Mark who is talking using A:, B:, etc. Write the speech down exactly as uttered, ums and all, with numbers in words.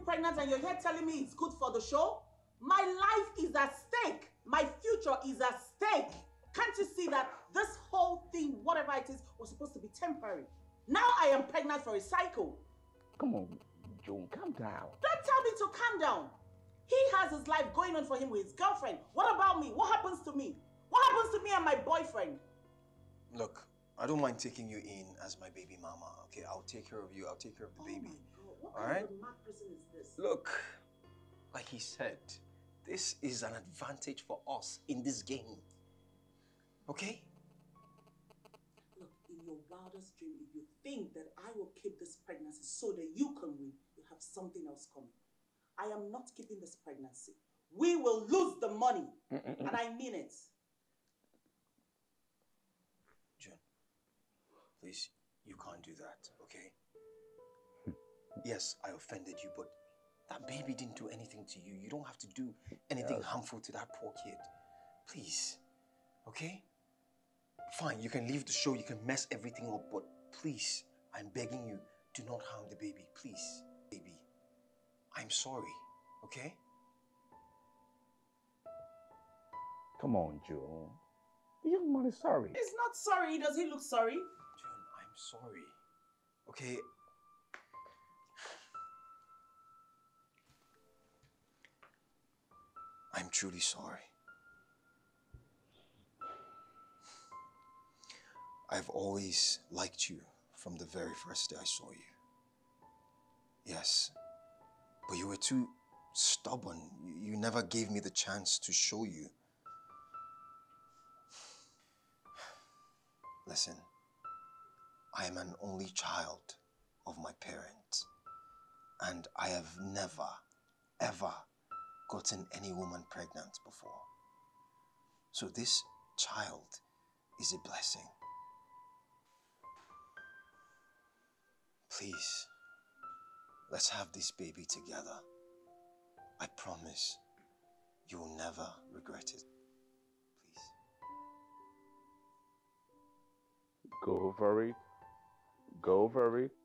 A: pregnant and you're here telling me it's good for the show? My life is at stake. My future is at stake. Can't you see that this whole thing, whatever it is, was supposed to be temporary? Now I am pregnant for a cycle.
B: Come on, Joan, calm down.
A: Don't tell me to calm down. He has his life going on for him with his girlfriend. What about me? What happens to me? What happens to me and my boyfriend?
C: Look, I don't mind taking you in as my baby mama, okay? I'll take care of you. I'll take care of the
A: oh
C: baby.
A: My God. What
C: all
A: kind
C: right?
A: of a mad person is this?
C: Look, like he said, this is an advantage for us in this game. Okay?
A: Look, in your wildest dream, if you think that I will keep this pregnancy so that you can win, you have something else coming. I am not keeping this pregnancy. We will lose the money. Mm-mm-mm. And I mean it.
C: June, please, you can't do that, okay? Yes, I offended you, but that baby didn't do anything to you. You don't have to do anything yes. harmful to that poor kid. Please, okay? Fine, you can leave the show, you can mess everything up, but please, I'm begging you, do not harm the baby, please. Baby, I'm sorry, okay?
B: Come on, Joe. The young man is sorry.
A: He's not sorry. Does he look sorry?
C: June, I'm sorry. Okay? I'm truly sorry. I've always liked you from the very first day I saw you. Yes, but you were too stubborn. You never gave me the chance to show you. Listen, I am an only child of my parents, and I have never, ever gotten any woman pregnant before. So this child is a blessing. Please, let's have this baby together. I promise you will never regret it. Please.
B: Go for it. Go for it.